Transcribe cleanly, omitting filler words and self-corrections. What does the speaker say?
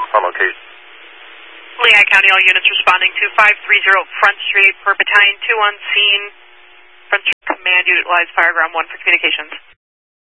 on location. Lehigh County, all units responding to 530 Front Street for Battalion 2 on scene. Front Street Command, utilize Fireground 1 for communications.